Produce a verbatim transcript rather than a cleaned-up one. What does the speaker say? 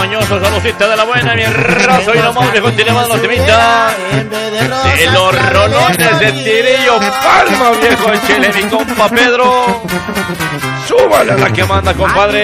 mañoso, saludcita de la buena, mi raza y nomás me continuamos los temitas de los rolones de Tirillo Palma, viejo de Chile, mi compa Pedro. Súbale a la que manda, compadre.